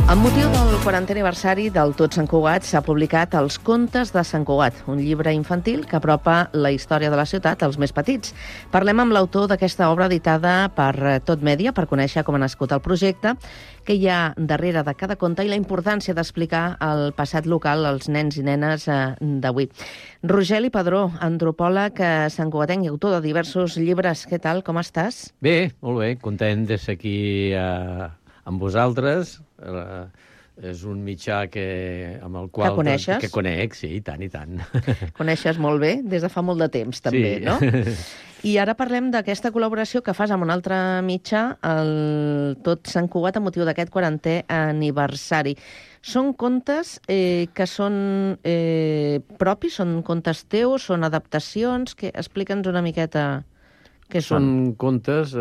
Amb motiu del 40è aniversari del Tot Sant Cugat s'ha publicat Els Contes de Sant Cugat, un llibre infantil que apropa la història de la ciutat als més petits. Parlem amb l'autor d'aquesta obra editada per Tot Mèdia per conèixer com ha nascut el projecte, què hi ha darrere de cada conte i la importància d'explicar el passat local als nens i nenes d'avui. Rogeli Padró, antropòleg santcugatenc i autor de diversos llibres. Què tal, com estàs? Bé, molt bé, content de ser aquí amb vosaltres. És un mitjà amb el qual... Que coneixes? Que conec, sí, i tant, i tant. Coneixes molt bé, des de fa molt de temps, també, sí. No? I ara parlem d'aquesta col·laboració que fas amb un altre mitjà, el Tot Sant Cugat, a motiu d'aquest 40è aniversari. Són contes que són propis, són contes teus, són adaptacions? Explica'ns una miqueta què són. Són contes,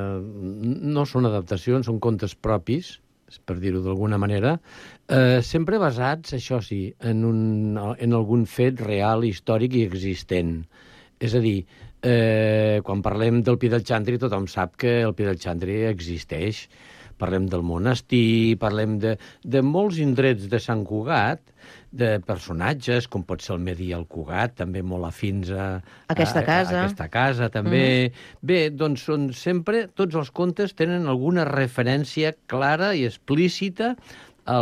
no són adaptacions, són contes propis, per dir-ho d'alguna manera, sempre basats, això sí, en algun fet real, històric i existent. És a dir, quan parlem del Pi del Xantri, tothom sap que el Pi del Xantri existeix. Parlem del monestir, parlem de molts indrets de Sant Cugat, de personatges, com pot ser el Medi al Cugat, també molt afins a aquesta casa. Aquesta casa, també. Bé, doncs sempre, tots els contes tenen alguna referència clara i explícita a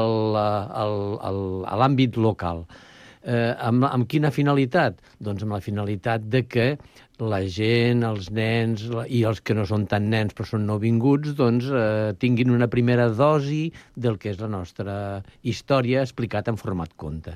l'àmbit local. Amb quina finalitat? Doncs amb la finalitat de que la gent, els nens i els que no són tan nens però són nouvinguts, doncs tinguin una primera dosi del que és la nostra història explicat en format conte.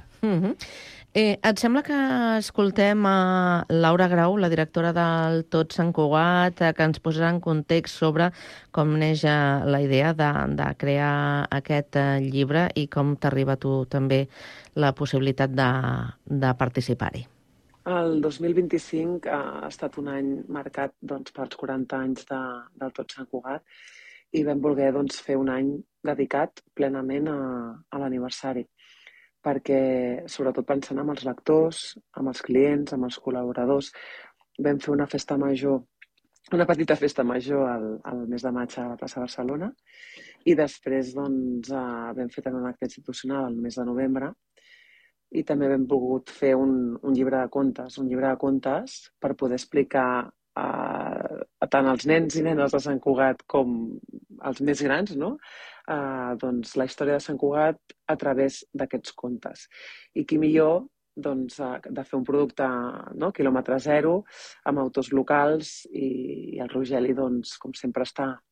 Et sembla que escoltem a Laura Grau, la directora del Tot Sant Cugat, que ens posarà en context sobre com neix la idea de crear aquest llibre i com t'arriba a tu també la possibilitat de participar-hi. El 2025 ha estat un any marcat pels 40 anys del Tot Sant Cugat i vam voler fer un any dedicat plenament a l'aniversari, perquè, sobretot pensant en els lectors, amb els clients, amb els col·laboradors, vam fer una festa major, una petita festa major al mes de maig a la plaça Barcelona i després vam fer també un acte institucional al mes de novembre i també hem volgut fer un llibre de contes per poder explicar tant als nens i nenes de Sant Cugat com als més grans, no? La història de Sant Cugat a través d'aquests contes. I qui millor de fer un producte quilòmetre zero, amb autors locals, i el Rogeli, com sempre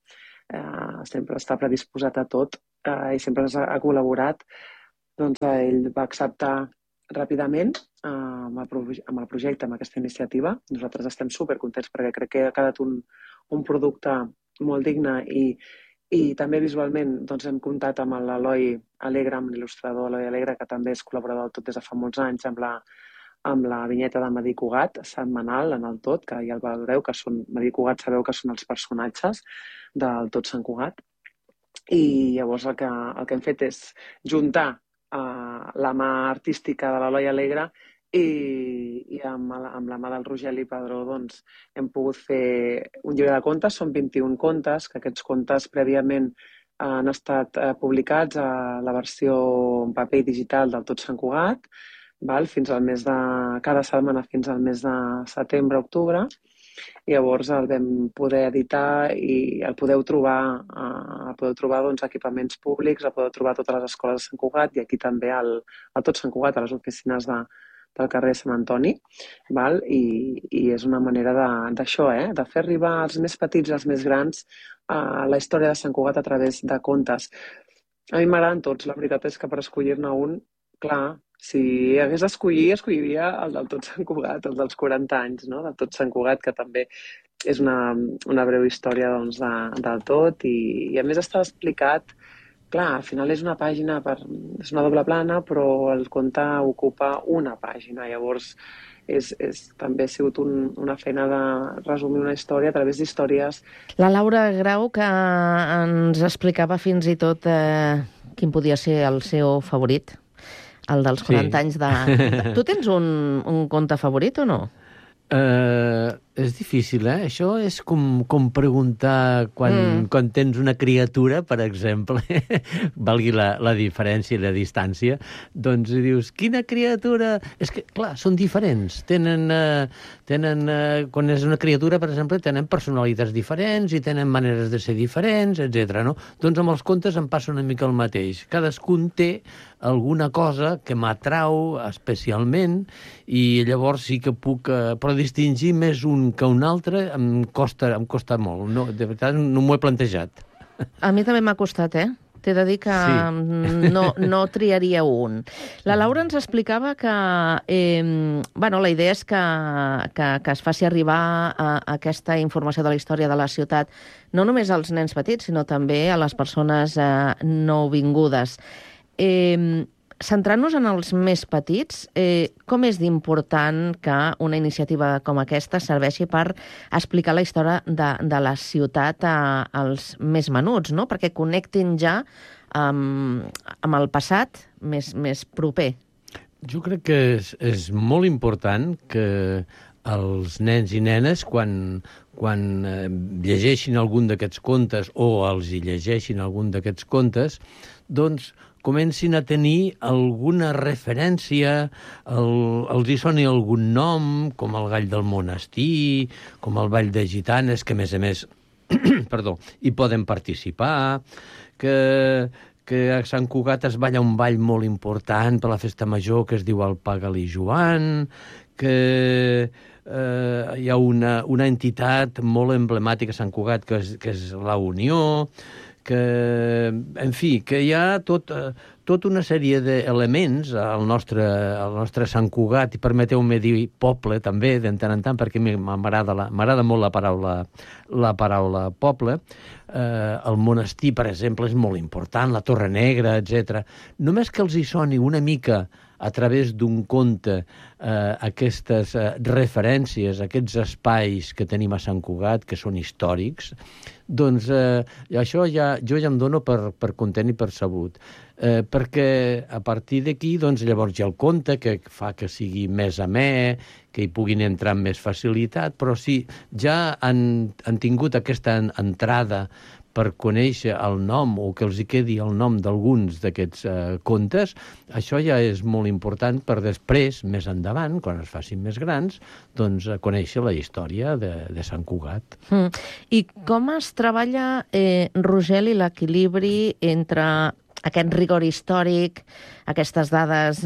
està predisposat a tot i sempre ens ha col·laborat. Ell va acceptar ràpidament amb el projecte, amb aquesta iniciativa. Nosaltres estem supercontents perquè crec que ha quedat un producte molt digne i també visualment hem comptat amb l'Eloi Alegre, amb l'il·lustrador Eloi Alegre, que també és col·laborador del Tot des de fa molts anys, amb la vinyeta de Madí Cugat, setmanal en el Tot, que ja el veureu, que són Madí Cugat, sabeu que són els personatges del Tot Sant Cugat. I llavors el que hem fet és juntar la mà artística de l'Eloi Alegre i amb la mà del Rogeli Padró hem pogut fer un llibre de contes. Són 21 contes, que aquests contes prèviament han estat publicats a la versió en paper i digital del Tot Sant Cugat, fins al mes cada setmana fins al mes de setembre-octubre. I llavors el vam poder editar i el podeu trobar a equipaments públics, el podeu trobar a totes les escoles de Sant Cugat i aquí també al Tot Sant Cugat, a les oficines del carrer Sant Antoni. I és una manera d'això, de fer arribar als més petits i als més grans la història de Sant Cugat a través de contes. A mi m'agraden tots, la veritat és que per escollir-ne un, clar, si hagués d'escollir, escolliria el del Tot Sant Cugat, el dels 40 anys, no? Del Tot Sant Cugat, que també és una breu història del tot i a més està explicat. Clar, al final és una pàgina, és una doble plana, però el conte ocupa una pàgina. Llavors, també ha sigut una feina de resumir una història a través d'històries. La Laura Grau, que ens explicava fins i tot quin podia ser el seu favorit. El dels 40 anys de... Tu tens un conte favorit o no? És difícil, eh? Això és com preguntar quan tens una criatura, per exemple, valgui la diferència i la distància, doncs dius, quina criatura? És que, clar, són diferents. Tenen quan és una criatura, per exemple, tenen personalitats diferents i tenen maneres de ser diferents, etc. No? Doncs amb els contes em passa una mica el mateix. Cadascun té alguna cosa que m'atrau especialment i llavors sí que puc... però distingir més un que un altre em costa molt. No, de veritat, no m'ho he plantejat. A mi també m'ha costat, T'he de dir que no triaria un. La Laura ens explicava que la idea és que es faci arribar aquesta informació de la història de la ciutat no només als nens petits, sinó també a les persones nouvingudes. Centrant-nos en els més petits, com és d'important que una iniciativa com aquesta serveixi per explicar la història de la ciutat als més menuts, no? Perquè connectin ja amb el passat més proper. Jo crec que és molt important que els nens i nenes, quan llegeixin algun d'aquests contes o els hi llegeixin algun d'aquests contes, doncs comencin a tenir alguna referència, els hi soni algun nom, com el Gall del Monestir, com el Ball de Gitanes, que a més, hi poden participar, que a Sant Cugat es balla un ball molt important per la festa major que es diu el Pagal·li Joan, que hi ha una entitat molt emblemàtica a Sant Cugat que és la Unió, en fi, que hi ha tota una sèrie d'elements al nostre Sant Cugat, i permeteu-me dir poble també, de tant en tant, perquè m'agrada molt la paraula poble. El monestir, per exemple, és molt important, la Torre Negra, etc. Només que els hi soni una mica a través d'un conte aquestes referències, aquests espais que tenim a Sant Cugat, que són històrics, doncs això jo ja em dono per content i per sabut. Perquè a partir d'aquí, doncs, llavors hi ha el conte, que fa que sigui més amè, que hi puguin entrar amb més facilitat, però si ja han tingut aquesta entrada per conèixer el nom o que els hi quedi el nom d'alguns d'aquests contes, això ja és molt important per després, més endavant, quan es facin més grans, doncs conèixer la història de Sant Cugat. I com es treballa, Rogeli, l'equilibri entre aquest rigor històric, aquestes dades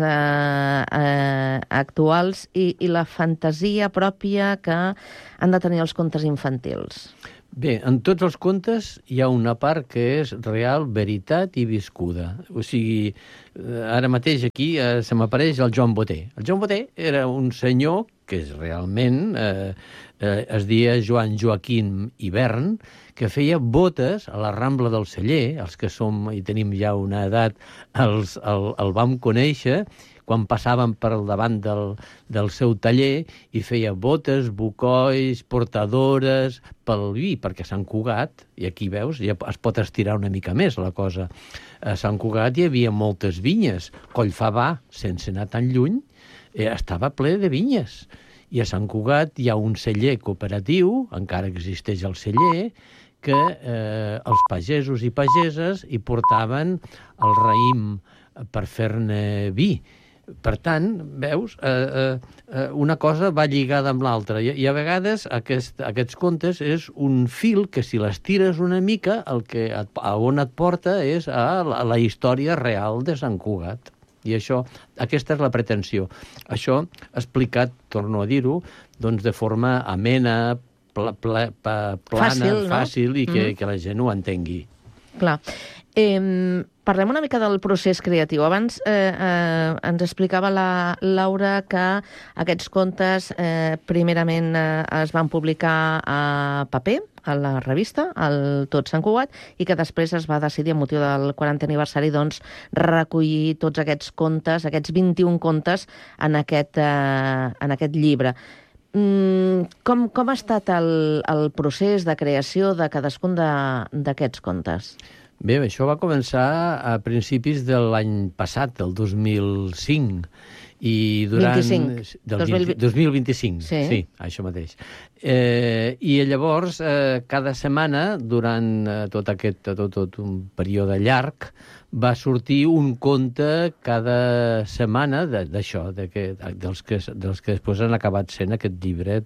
actuals i la fantasia pròpia que han de tenir els contes infantils? Bé, en tots els contes hi ha una part que és real, veritat i viscuda. O sigui, ara mateix aquí se m'apareix el Joan Boter. El Joan Boter era un senyor que és realment es deia Joan Joaquim Hivern, que feia botes a la Rambla del Celler. Els que som i tenim ja una edat el vam conèixer quan passàvem per davant del seu taller i feia botes, bocois, portadores pel vi, perquè a Sant Cugat, i aquí veus, ja es pot estirar una mica més la cosa, a Sant Cugat hi havia moltes vinyes. Collfabà, sense anar tan lluny, estava ple de vinyes. I a Sant Cugat hi ha un celler cooperatiu, encara existeix el celler, que els pagesos i pageses hi portaven el raïm per fer-ne vi. Per tant, veus, una cosa va lligada amb l'altra. I a vegades aquests contes és un fil que si l'estires una mica, a on et porta és a la història real de Sant Cugat. I aquesta és la pretensió. Això explicat, torno a dir-ho, doncs de forma amena, plana, fàcil, i que la gent ho entengui. Clar. Parlem una mica del procés creatiu. Abans ens explicava la Laura que aquests contes primerament es van publicar a paper, a la revista, al Tot Sant Cugat, i que després es va decidir, a motiu del 40è aniversari, doncs, recollir tots aquests contes, aquests 21 contes, en aquest llibre. Com ha estat el procés de creació de cadascun d'aquests contes? Bé, això va començar a principis de l'any passat, del 2005, I durant... 25. 2025, sí, això mateix. I llavors, cada setmana, durant tot un període llarg, va sortir un conte cada setmana d'això, dels que després han acabat sent aquest llibret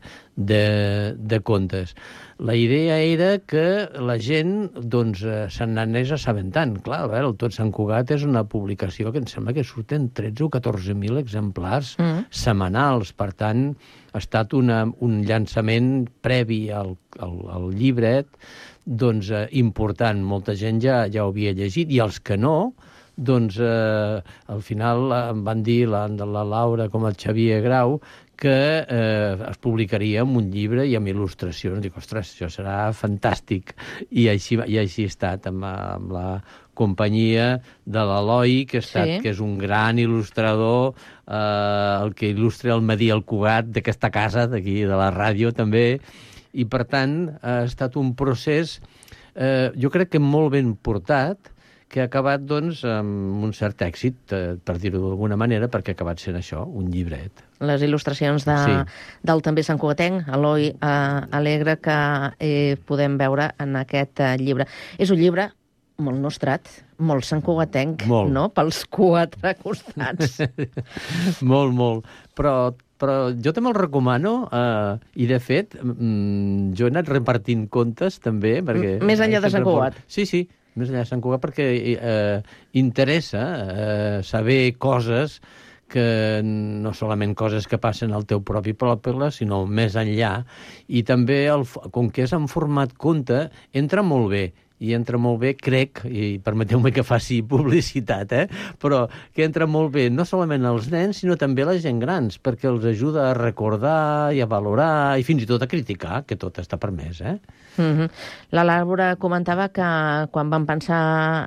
de contes. La idea era que la gent doncs, se n'anés assabentant. Clar, el Tot Sant Cugat és una publicació que em sembla que surten 13 o 14.000 exemplars setmanals. Per tant, ha estat un llançament previ al llibret doncs, important. Molta gent ja ho havia llegit, i els que no, doncs al final em van dir la Laura com el Xavier Grau que es publicaria en un llibre i amb il·lustracions. Dic, ostres, això serà fantàstic. I així ha estat amb la companyia de l'Eloi, que és un gran il·lustrador, el que il·lustra el Madí al Cugat d'aquesta casa, d'aquí, de la ràdio també, i per tant ha estat un procés, jo crec que molt ben portat, que ha acabat doncs, amb un cert èxit, per dir-ho d'alguna manera, perquè ha acabat sent això, un llibret. Les il·lustracions del també santcugatenc, Eloi Alegre, que podem veure en aquest llibre. És un llibre molt nostrat, molt santcugatenc, no? Pels quatre costats. Molt. Però jo també el recomano, i de fet, jo he anat repartint contes també. Més enllà de Sant Cugat. Sí, més enllà de Sant Cugat, perquè interessa saber coses que no solament coses que passen al teu propi poble, sinó més enllà. I també, com que és en format conte, entra molt bé. I entra molt bé, crec, i permeteu-me que faci publicitat, però que entra molt bé no solament als nens, sinó també a la gent grans, perquè els ajuda a recordar i a valorar, i fins i tot a criticar, que tot està permès, La Laura comentava que quan van pensar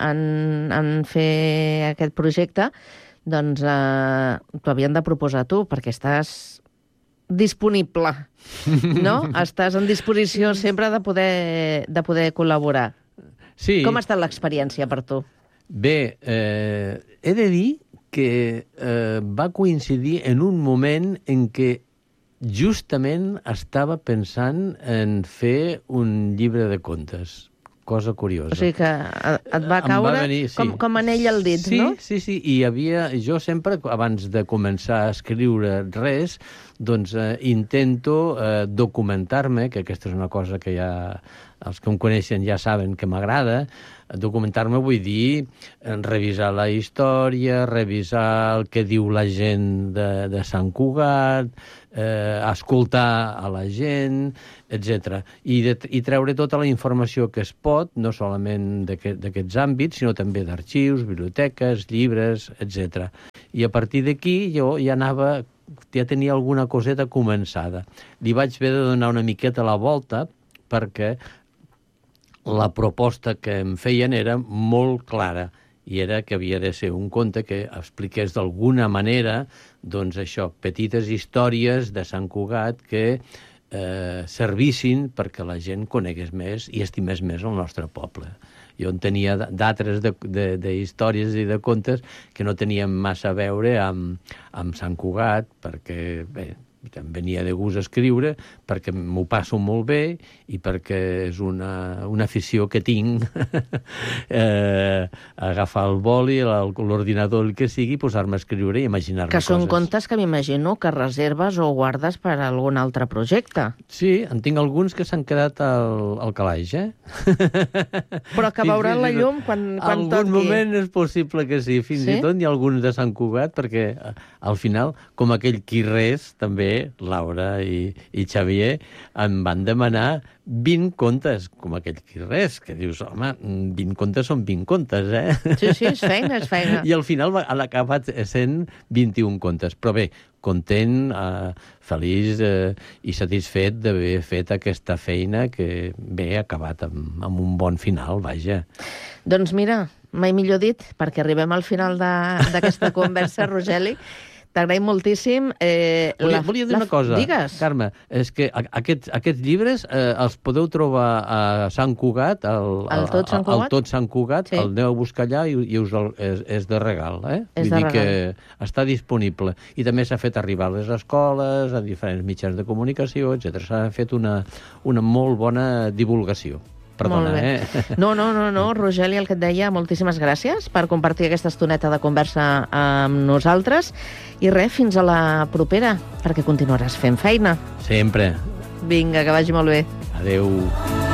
en fer aquest projecte, doncs t'ho havien de proposar tu, perquè estàs disponible, no? Estàs en disposició sempre de poder col·laborar. Sí. Com ha estat l'experiència per tu? Bé, he de dir que va coincidir en un moment en què justament estava pensant en fer un llibre de contes. Cosa curiosa. O sigui que et va caure com anell al dit, no? Sí. I jo sempre, abans de començar a escriure res, doncs intento documentar-me, que aquesta és una cosa que ja els que em coneixen ja saben que m'agrada. Documentar-me vull dir revisar la història, revisar el que diu la gent de Sant Cugat, escoltar a la gent, etc. I treure tota la informació que es pot, no solament d'aquests àmbits, sinó també d'arxius, biblioteques, llibres, etc. I a partir d'aquí jo ja tenia alguna coseta començada. Li vaig haver de donar una miqueta la volta perquè la proposta que em feien era molt clara, i era que havia de ser un conte que expliqués d'alguna manera, doncs això, petites històries de Sant Cugat que servissin perquè la gent conegués més i estimés més el nostre poble. Jo en tenia d'altres d'històries i de contes que no tenien massa a veure amb Sant Cugat, perquè, bé, em venia de gust escriure, perquè m'ho passo molt bé i perquè és una afició que tinc agafar el boli, l'ordinador, el que sigui, posar-me a escriure i imaginar-me coses. Que són contes que m'imagino que reserves o guardes per a algun altre projecte. Sí, en tinc alguns que s'han quedat al calaix, Però que veuran la llum quan toqui. Algun moment és possible que sí, fins i tot n'hi ha alguns de Sant Cugat, perquè al final, com aquell qui res, també Laura i Xavier em van demanar 20 contes, com aquell qui res, que dius, home, 20 contes són 20 contes, Sí, és feina. I al final han acabat sent 21 contes. Però bé, content, feliç i satisfet d'haver fet aquesta feina que bé ha acabat amb un bon final, vaja. Doncs mira, mai millor dit, perquè arribem al final d'aquesta conversa, Rogeli. T'agraïm moltíssim. Volia dir una cosa, Digues. Carme, és que aquests llibres els podeu trobar a Sant Cugat, al Tot Sant Cugat, el aneu a buscar allà i és de regal, eh? És Vull dir de que regal. està disponible. I també s'ha fet arribar a les escoles, a diferents mitjans de comunicació, etc. S'ha fet una molt bona divulgació. Perdona, Molt bé. No, Rogeli, el que et deia, moltíssimes gràcies per compartir aquesta estoneta de conversa amb nosaltres. I res, fins a la propera, perquè continuaràs fent feina. Sempre. Vinga, que vagi molt bé. Adéu.